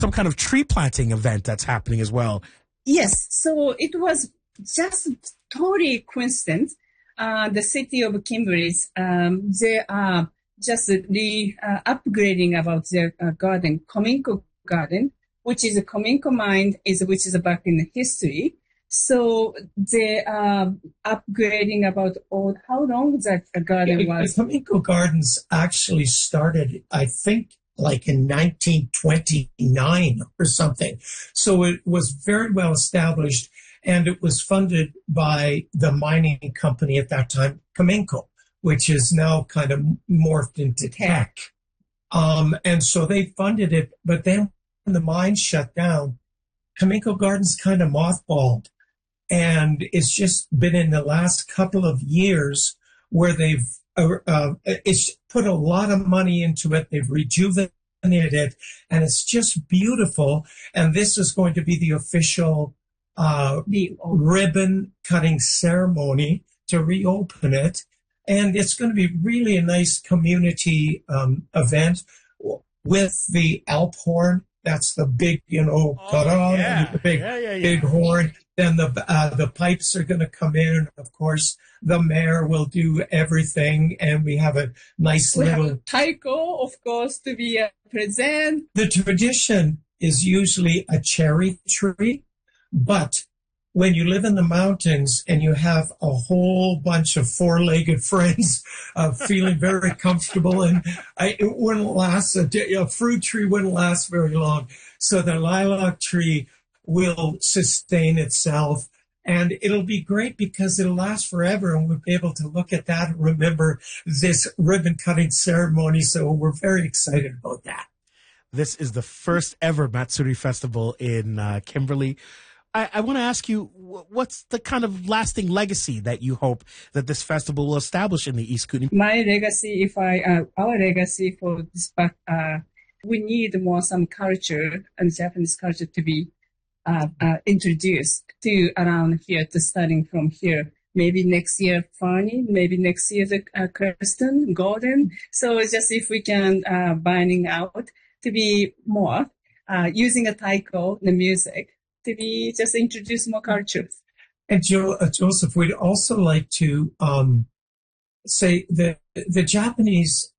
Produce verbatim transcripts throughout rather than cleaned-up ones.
some kind of tree planting event that's happening as well. Yes. So it was just totally coincidence. Uh, the city of Kimberley, um, they are just re, uh, upgrading about their uh, garden, Kominko Garden, which is a Kominko mine, is which is back in history. So they are upgrading about all, how long that garden Yeah, was. Kominko Gardens actually started, I think, like in nineteen twenty-nine or something. So it was very well established, and it was funded by the mining company at that time, Kominko, which is now kind of morphed into Teck. Um, and so they funded it, but then when the mine shut down, Kominko Gardens kind of mothballed. And it's just been in the last couple of years where they've uh, uh, it's put a lot of money into it. They've rejuvenated it, and it's just beautiful. And this is going to be the official uh, the ribbon cutting ceremony to reopen it. And it's going to be really a nice community um, event with the Alphorn. That's the big, you know, Oh, ta-da, yeah. the big, Yeah, yeah, yeah. big horn. Then the uh, the pipes are going to come in. Of course, the mayor will do everything, and we have a nice We little. have taiko, of course, to be a present. The tradition is usually a cherry tree, but when you live in the mountains and you have a whole bunch of four-legged friends uh, feeling very comfortable, and I, it wouldn't last, a, a fruit tree wouldn't last very long. So the lilac tree will sustain itself, and it'll be great because it'll last forever, and we'll be able to look at that and remember this ribbon-cutting ceremony. So we're very excited about that. This is the first ever Matsuri Festival in uh, Kimberley. I, I want to ask you, what's the kind of lasting legacy that you hope that this festival will establish in the East Kootenay? My legacy, if I, uh, our legacy for this, but uh, we need more some culture and Japanese culture to be uh, uh, introduced to around here, to starting from here. Maybe next year, Farney, maybe next year, the uh, Creston, Golden. So just if we can, uh, binding out to be more, uh, using a taiko, the music, to be just introduce more cultures. And Joe, uh, Joseph, we'd also like to um, say that the Japanese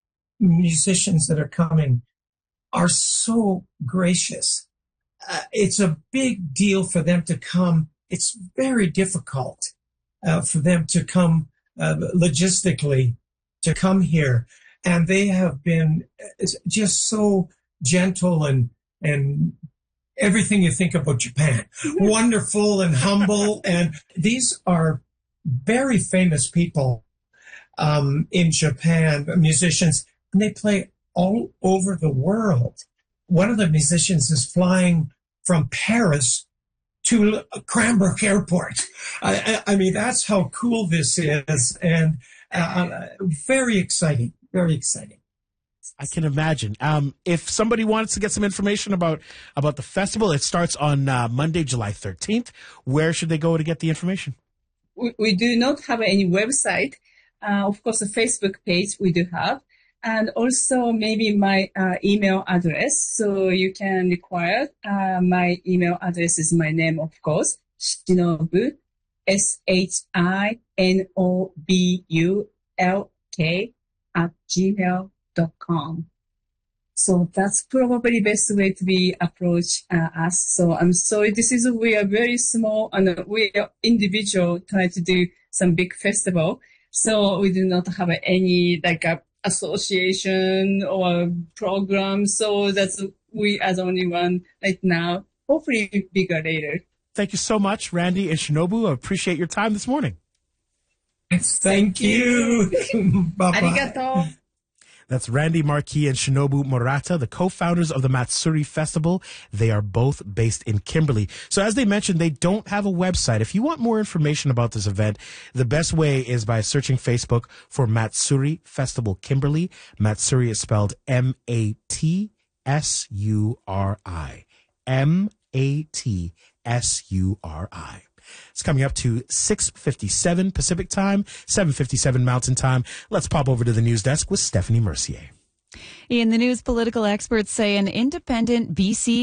musicians that are coming are so gracious. Uh, it's a big deal for them to come. It's very difficult uh, for them to come uh, logistically to come here. And they have been just so gentle and and everything you think about Japan, wonderful and humble. And these are very famous people um, in Japan, musicians, and they play all over the world. One of the musicians is flying from Paris to Cranbrook Airport. I, I, I mean, that's how cool this is, and uh, very exciting, very exciting. I can imagine. Um, if somebody wants to get some information about, about the festival, it starts on uh, Monday, July thirteenth. Where should they go to get the information? We, we do not have any website. Uh, of course, a Facebook page we do have. And also maybe my uh, email address. So you can require, uh, my email address is my name, of course, Shinobu, S H I N O B U L K at gmail dot com. So that's probably best way to be approach uh, us. So I'm sorry, this is, we are very small and uh, we are individual trying to do some big festival. So we do not have any like a association or program. So that's, we are the only one right now, hopefully bigger later. Thank you so much, Randy and Shinobu. I appreciate your time this morning. Thank you. Bye-bye. Arigato. That's Randy Marquis and Shinobu Murata, the co-founders of the Matsuri Festival. They are both based in Kimberley. So as they mentioned, they don't have a website. If you want more information about this event, the best way is by searching Facebook for Matsuri Festival Kimberley. Matsuri is spelled M A T S U R I. M A T S U R I. It's coming up to six fifty-seven Pacific Time, seven fifty-seven Mountain Time. Let's pop over to the news desk with Stephanie Mercier. In the news, political experts say an independent B C